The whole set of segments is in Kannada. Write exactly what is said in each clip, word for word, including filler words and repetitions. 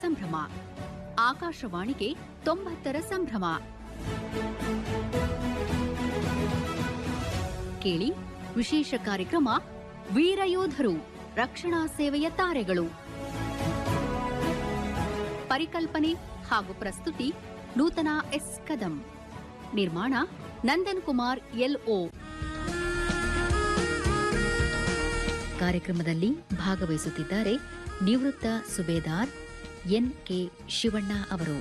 ಸಂಭ್ರಮ. ಆಕಾಶವಾಣಿಗೆ ತೊಂಬತ್ತರ ಸಂಭ್ರಮ. ಕೇಳಿ ವಿಶೇಷ ಕಾರ್ಯಕ್ರಮ ವೀರಯೋಧರು, ರಕ್ಷಣಾ ಸೇವೆಯ ತಾರೆಗಳು. ಪರಿಕಲ್ಪನೆ ಹಾಗೂ ಪ್ರಸ್ತುತಿ ನೂತನ ಎಸ್ ಕದಂ. ನಿರ್ಮಾಣ ನಂದನ್ ಕುಮಾರ್ ಎಲ್ಒ. ಕಾರ್ಯಕ್ರಮದಲ್ಲಿ ಭಾಗವಹಿಸುತ್ತಿದ್ದಾರೆ ನಿವೃತ್ತ ಸುಬೇದಾರ್ ಎನ್ ಕೆ ಶಿವಣ್ಣ ಅವರು.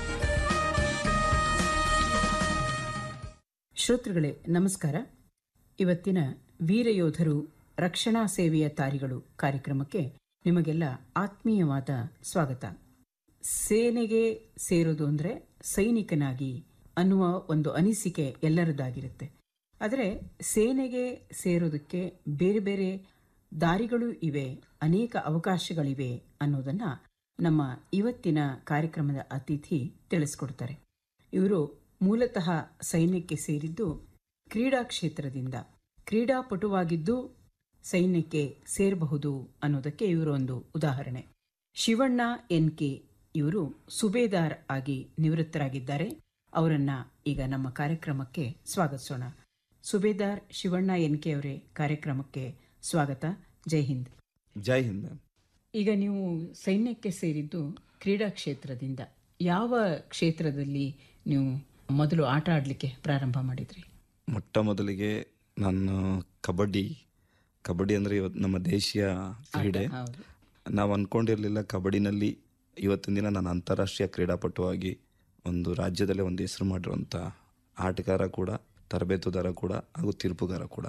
ಶ್ರೋತೃಗಳೇ ನಮಸ್ಕಾರ. ಇವತ್ತಿನ ವೀರಯೋಧರು, ರಕ್ಷಣಾ ಸೇವೆಯ ತಾರಿಗಳು ಕಾರ್ಯಕ್ರಮಕ್ಕೆ ನಿಮಗೆಲ್ಲ ಆತ್ಮೀಯವಾದ ಸ್ವಾಗತ. ಸೇನೆಗೆ ಸೇರೋದು ಅಂದರೆ ಸೈನಿಕನಾಗಿ ಅನ್ನುವ ಒಂದು ಅನಿಸಿಕೆ ಎಲ್ಲರದ್ದಾಗಿರುತ್ತೆ. ಆದರೆ ಸೇನೆಗೆ ಸೇರೋದಕ್ಕೆ ಬೇರೆ ಬೇರೆ ದಾರಿಗಳು ಇವೆ, ಅನೇಕ ಅವಕಾಶಗಳಿವೆ ಅನ್ನೋದನ್ನು ನಮ್ಮ ಇವತ್ತಿನ ಕಾರ್ಯಕ್ರಮದ ಅತಿಥಿ ತಿಳಿಸ್ಕೊಡ್ತಾರೆ. ಇವರು ಮೂಲತಃ ಸೈನ್ಯಕ್ಕೆ ಸೇರಿದ್ದು ಕ್ರೀಡಾ ಕ್ಷೇತ್ರದಿಂದ. ಕ್ರೀಡಾಪಟುವಾಗಿದ್ದು ಸೈನ್ಯಕ್ಕೆ ಸೇರಬಹುದು ಅನ್ನೋದಕ್ಕೆ ಇವರು ಒಂದು ಉದಾಹರಣೆ. ಶಿವಣ್ಣ ಎನ್ ಕೆ ಇವರು ಸುಬೇದಾರ್ ಆಗಿ ನಿವೃತ್ತರಾಗಿದ್ದಾರೆ. ಅವರನ್ನ ಈಗ ನಮ್ಮ ಕಾರ್ಯಕ್ರಮಕ್ಕೆ ಸ್ವಾಗತಿಸೋಣ. ಸುಬೇದಾರ್ ಶಿವಣ್ಣ ಎನ್ ಕೆ ಅವರೇ, ಕಾರ್ಯಕ್ರಮಕ್ಕೆ ಸ್ವಾಗತ. ಜೈ ಹಿಂದ್. ಜೈ ಹಿಂದ್ ಮ್ಯಾಮ್. ಈಗ ನೀವು ಸೈನ್ಯಕ್ಕೆ ಸೇರಿದ್ದು ಕ್ರೀಡಾ ಕ್ಷೇತ್ರದಿಂದ. ಯಾವ ಕ್ಷೇತ್ರದಲ್ಲಿ ನೀವು ಮೊದಲು ಆಟ ಆಡಲಿಕ್ಕೆ ಪ್ರಾರಂಭ ಮಾಡಿದ್ರಿ? ಮೊಟ್ಟ ಮೊದಲಿಗೆ ನಾನು ಕಬಡ್ಡಿ ಕಬಡ್ಡಿ ಅಂದರೆ ಇವತ್ತು ನಮ್ಮ ದೇಶೀಯ ಕ್ರೀಡೆ. ನಾವು ಅಂದ್ಕೊಂಡಿರಲಿಲ್ಲ ಕಬಡ್ಡಿನಲ್ಲಿ ಇವತ್ತಿನ ದಿನ ನಾನು ಅಂತಾರಾಷ್ಟ್ರೀಯ ಕ್ರೀಡಾಪಟುವಾಗಿ ಒಂದು ರಾಜ್ಯದಲ್ಲೇ ಒಂದು ಹೆಸರು ಮಾಡಿರುವಂಥ ಆಟಗಾರ ಕೂಡ, ತರಬೇತುದಾರ ಕೂಡ ಹಾಗೂ ತೀರ್ಪುಗಾರ ಕೂಡ.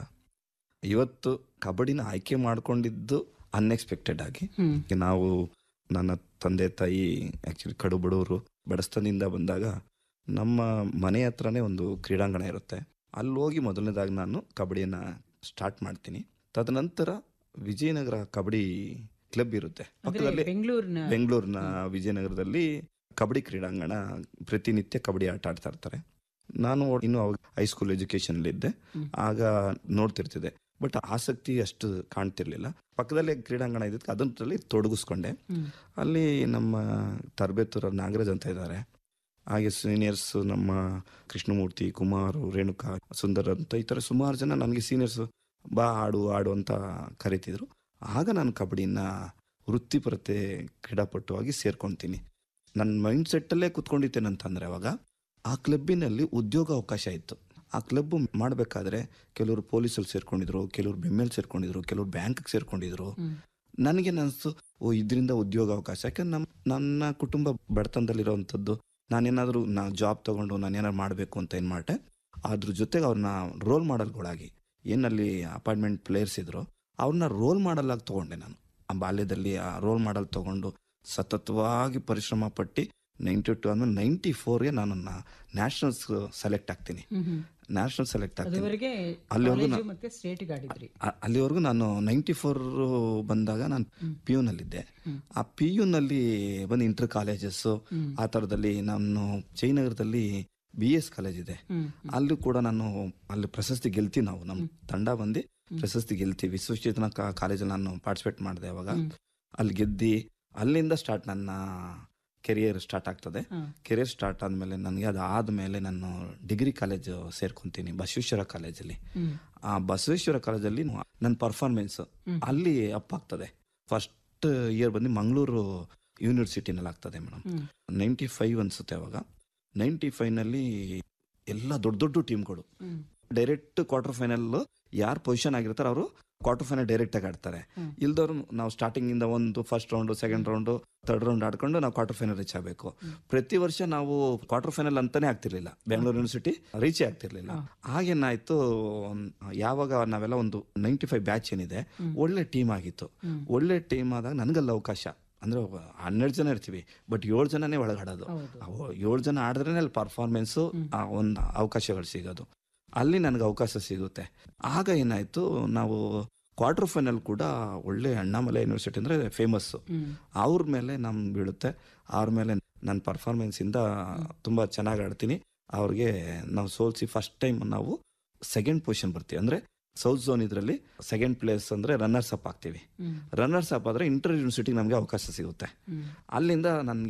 ಇವತ್ತು ಕಬಡ್ಡಿನ ಆಯ್ಕೆ ಮಾಡಿಕೊಂಡಿದ್ದು ಅನ್ಎಕ್ಸ್ಪೆಕ್ಟೆಡ್ ಆಗಿ. ನಾವು ನನ್ನ ತಂದೆ ತಾಯಿ ಆ್ಯಕ್ಚುಲಿ ಕಡು ಬಡವರು, ಬಡಸ್ತನದಿಂದ ಬಂದಾಗ ನಮ್ಮ ಮನೆ ಹತ್ರನೇ ಒಂದು ಕ್ರೀಡಾಂಗಣ ಇರುತ್ತೆ. ಅಲ್ಲಿ ಹೋಗಿ ಮೊದಲನೇದಾಗಿ ನಾನು ಕಬಡ್ಡಿಯನ್ನು ಸ್ಟಾರ್ಟ್ ಮಾಡ್ತೀನಿ. ತದನಂತರ ವಿಜಯನಗರ ಕಬಡ್ಡಿ ಕ್ಲಬ್ ಇರುತ್ತೆ ಪಕ್ಕದಲ್ಲಿ, ಬೆಂಗಳೂರಿನ ಬೆಂಗಳೂರಿನ ವಿಜಯನಗರದಲ್ಲಿ ಕಬಡ್ಡಿ ಕ್ರೀಡಾಂಗಣ, ಪ್ರತಿನಿತ್ಯ ಕಬಡ್ಡಿ ಆಟ ಆಡ್ತಾ ಇರ್ತಾರೆ. ನಾನು ಇನ್ನು ಅವಾಗ ಹೈಸ್ಕೂಲ್ ಎಜುಕೇಷನಲ್ಲಿದ್ದೆ, ಆಗ ನೋಡ್ತಿರ್ತಿದ್ದೆ. ಬಟ್ ಆಸಕ್ತಿ ಅಷ್ಟು ಕಾಣ್ತಿರ್ಲಿಲ್ಲ. ಪಕ್ಕದಲ್ಲೇ ಕ್ರೀಡಾಂಗಣ ಇದ್ದಕ್ಕೆ ಅದರಲ್ಲಿ ತೊಡಗಿಸ್ಕೊಂಡೆ. ಅಲ್ಲಿ ನಮ್ಮ ತರಬೇತುರ ನಾಗರಾಜ್ ಅಂತ ಇದ್ದಾರೆ, ಹಾಗೆ ಸೀನಿಯರ್ಸ್ ನಮ್ಮ ಕೃಷ್ಣಮೂರ್ತಿ, ಕುಮಾರ್, ರೇಣುಕಾ, ಸುಂದರ್ ಅಂತ ಈ ಥರ ಸುಮಾರು ಜನ ನನಗೆ ಸೀನಿಯರ್ಸ್ ಬಾ ಆಡು ಆಡು ಅಂತ ಕರಿತಿದ್ರು. ಆಗ ನಾನು ಕಬಡ್ಡಿನ ವೃತ್ತಿಪರತೆ ಕ್ರೀಡಾಪಟುವಾಗಿ ಸೇರ್ಕೊತೀನಿ. ನನ್ನ ಮೈಂಡ್ ಸೆಟ್ಟಲ್ಲೇ ಕೂತ್ಕೊಂಡಿದ್ದೇನೆ ಅಂತಂದರೆ ಅವಾಗ ಆ ಕ್ಲಬ್ಬಿನಲ್ಲಿ ಉದ್ಯೋಗ ಅವಕಾಶ ಇತ್ತು. ಆ ಕ್ಲಬ್ ಮಾಡಬೇಕಾದ್ರೆ ಕೆಲವರು ಪೊಲೀಸಲ್ಲಿ ಸೇರ್ಕೊಂಡಿದ್ರು, ಕೆಲವರು ಬೆಮ್ಮೆಲ್ ಸೇರ್ಕೊಂಡಿದ್ರು, ಕೆಲವರು ಬ್ಯಾಂಕ್ಗೆ ಸೇರ್ಕೊಂಡಿದ್ರು. ನನಗೆ ಅನಿಸ್ತು, ಓ ಇದರಿಂದ ಉದ್ಯೋಗ ಅವಕಾಶ. ಯಾಕಂದ್ರೆ ನಮ್ಮ ನನ್ನ ಕುಟುಂಬ ಬಡತನದಲ್ಲಿರೋವಂಥದ್ದು. ನಾನೇನಾದರೂ ನಾ ಜಾಬ್ ತೊಗೊಂಡು ನಾನೇನಾದ್ರು ಮಾಡಬೇಕು ಅಂತ ಏನು ಮಾಡಿದೆ. ಅದ್ರ ಜೊತೆಗೆ ಅವ್ರನ್ನ ರೋಲ್ ಮಾಡಲ್ಗಳಾಗಿ, ಏನಲ್ಲಿ ಅಪಾಯಿಂಟ್ಮೆಂಟ್ ಪ್ಲೇಯರ್ಸ್ ಇದ್ರು ಅವ್ರನ್ನ ರೋಲ್ ಮಾಡಲಾಗಿ ತೊಗೊಂಡೆ. ನಾನು ಆ ಬಾಲ್ಯದಲ್ಲಿ ಆ ರೋಲ್ ಮಾಡಲ್ ತೊಗೊಂಡು ಸತತವಾಗಿ ಪರಿಶ್ರಮ ಪಟ್ಟು ನೈಂಟಿ ಟು ಆದ್ಮೇಲೆ ನೈಂಟಿ ಫೋರ್ಗೆ ನಾನು ನ್ಯಾಷನಲ್ಸ್ ಸೆಲೆಕ್ಟ್ ಆಗ್ತೀನಿ. ನ್ಯಾಷನಲ್ ಸೆಲೆಕ್ಟ್ ಆಗ್ತೀನಿ. ಅಲ್ಲಿವರೆಗೂ ಅಲ್ಲಿವರೆಗೂ ನಾನು ನೈಂಟಿ ಫೋರ್ ಬಂದಾಗ ನಾನು ಪಿ ಯುನಲ್ಲಿದ್ದೆ. ಆ ಪಿ ಯುನಲ್ಲಿ ಬಂದು ಇಂಟರ್ ಕಾಲೇಜಸ್ಸು ಆ ಥರದಲ್ಲಿ ನಾನು ಜಯನಗರದಲ್ಲಿ ಬಿ ಎಸ್ ಕಾಲೇಜ್ ಇದೆ, ಅಲ್ಲೂ ಕೂಡ ನಾನು ಅಲ್ಲಿ ಪ್ರಶಸ್ತಿ ಗೆಲ್ತೀವಿ. ನಾವು ನಮ್ಮ ತಂಡ ಬಂದು ಪ್ರಶಸ್ತಿ ಗೆಲ್ತೀವಿ. ವಿಶ್ವಚೇತನ ಕಾಲೇಜಲ್ಲಿ ನಾನು ಪಾರ್ಟಿಸಿಪೇಟ್ ಮಾಡಿದೆ. ಅವಾಗ ಅಲ್ಲಿ ಗೆದ್ದಿ ಅಲ್ಲಿಂದ ಸ್ಟಾರ್ಟ್ ನನ್ನ ಕೆರಿಯರ್ ಸ್ಟಾರ್ಟ್ ಆಗ್ತದೆ. ಕೆರಿಯರ್ ಸ್ಟಾರ್ಟ್ ಆದಮೇಲೆ ನನಗೆ ಅದಾದಮೇಲೆ ನಾನು ಡಿಗ್ರಿ ಕಾಲೇಜು ಸೇರ್ಕೊತೀನಿ ಬಸವೇಶ್ವರ ಕಾಲೇಜಲ್ಲಿ. ಆ ಬಸವೇಶ್ವರ ಕಾಲೇಜಲ್ಲಿ ನನ್ನ ಪರ್ಫಾರ್ಮೆನ್ಸ್ ಅಲ್ಲಿ ಅಪ್ ಆಗ್ತದೆ. ಫಸ್ಟ್ ಇಯರ್ ಬಂದು ಮಂಗಳೂರು ಯೂನಿವರ್ಸಿಟಿನಲ್ಲಿ ಆಗ್ತದೆ ಮೇಡಮ್. ನೈಂಟಿ ಫೈವ್ ಅನ್ಸುತ್ತೆ ಅವಾಗ. ನೈಂಟಿ ಫೈವ್ನಲ್ಲಿ ಎಲ್ಲ ದೊಡ್ಡ ದೊಡ್ಡ ಟೀಮ್ಗಳು ಡೈರೆಕ್ಟ್ ಕ್ವಾರ್ಟರ್ ಫೈನಲ್ ಯಾರು ಪೊಸಿಷನ್ ಆಗಿರ್ತಾರೆ ಅವರು ಕ್ವಾರ್ಟರ್ ಫೈನಲ್ ಡೈರೆಕ್ಟ್ ಆಗಿ ಆಡ್ತಾರೆ. ಇಲ್ದವ್ರು ನಾವು ಸ್ಟಾರ್ಟಿಂಗ್ ಇಂದ ಒಂದು first round, second round, third round ಆಡ್ಕೊಂಡು ನಾವು ಕ್ವಾರ್ಟರ್ ಫೈನಲ್ ರೀಚ್ ಆಗಬೇಕು. ಪ್ರತಿ ವರ್ಷ ನಾವು ಕ್ವಾರ್ಟರ್ ಫೈನಲ್ ಅಂತಾನೆ ಆಗ್ತಿರ್ಲಿಲ್ಲ, ಬೆಂಗಳೂರು ಯೂನಿವರ್ಸಿಟಿ ರೀಚೇ ಆಗ್ತಿರ್ಲಿಲ್ಲ. ಹಾಗೇನಾಯ್ತು, ಯಾವಾಗ ನಾವೆಲ್ಲ ಒಂದು ನೈಂಟಿ ಫೈವ್ ಬ್ಯಾಚ್ ಏನಿದೆ ಒಳ್ಳೆ ಟೀಮ್ ಆಗಿತ್ತು. ಒಳ್ಳೆ ಟೀಮ್ ಆದಾಗ ನನಗಲ್ಲ ಅವಕಾಶ. ಅಂದ್ರೆ ಹನ್ನೆರಡು ಜನ ಇರ್ತೀವಿ, ಬಟ್ ಏಳು ಜನನೇ ಒಳಗಾಡೋದು. ಏಳು ಜನ ಆಡಿದ್ರೇನೆ ಅಲ್ಲಿ ಪರ್ಫಾರ್ಮೆನ್ಸು ಒಂದು ಅವಕಾಶಗಳು ಸಿಗೋದು. ಅಲ್ಲಿ ನನಗೆ ಅವಕಾಶ ಸಿಗುತ್ತೆ. ಆಗ ಏನಾಯ್ತು, ನಾವು ಕ್ವಾರ್ಟರ್ ಫೈನಲ್ ಕೂಡ ಒಳ್ಳೆ ಅಣ್ಣಾಮಲೈ ಯೂನಿವರ್ಸಿಟಿ ಅಂದರೆ ಫೇಮಸ್ಸು, ಅವ್ರ ಮೇಲೆ ನಮ್ಗೆ ಬೀಳುತ್ತೆ. ಅವ್ರ ಮೇಲೆ ನನ್ನ ಪರ್ಫಾರ್ಮೆನ್ಸಿಂದ ತುಂಬ ಚೆನ್ನಾಗಿ ಆಡ್ತೀನಿ. ಅವ್ರಿಗೆ ನಾವು ಸೋಲಿಸಿ ಫಸ್ಟ್ ಟೈಮ್ ನಾವು ಸೆಕೆಂಡ್ ಪೊಸಿಷನ್ ಬರ್ತೀವಿ. ಅಂದರೆ ಸೌತ್ ಝೋನ್ ಇದರಲ್ಲಿ ಸೆಕೆಂಡ್ ಪ್ಲೇಸ್ ಅಂದರೆ ರನ್ನರ್ಸ್ ಅಪ್ ಆಗ್ತೀವಿ. ರನ್ನರ್ಸ್ ಅಪ್ ಆದರೆ ಇಂಟರ್ ಯೂನಿವರ್ಸಿಟಿಗೆ ನಮಗೆ ಅವಕಾಶ ಸಿಗುತ್ತೆ. ಅಲ್ಲಿಂದ ನನಗೆ